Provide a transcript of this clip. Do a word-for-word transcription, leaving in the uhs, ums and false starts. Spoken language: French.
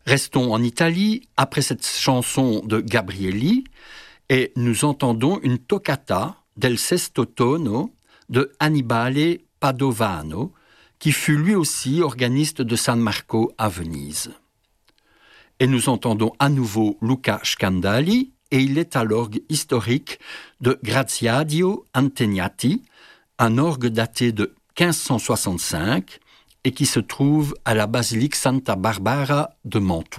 Restons en Italie, après cette chanson de Gabrieli, et nous entendons une toccata del sesto tono de Annibale Padovano, qui fut lui aussi organiste de San Marco à Venise. Et nous entendons à nouveau Luca Scandali, et il est à l'orgue historique de Graziadio Antegnati, un orgue daté de quinze cent soixante-cinq et qui se trouve à la basilique Santa Barbara de Mantoue.